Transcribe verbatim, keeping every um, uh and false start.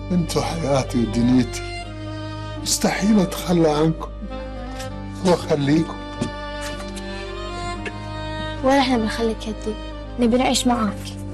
انتوا حياتي ودنيتي، مستحيل اتخلى عنكم واخليكم. ولا احنا بنخليك هدي، نبي نعيش معاك.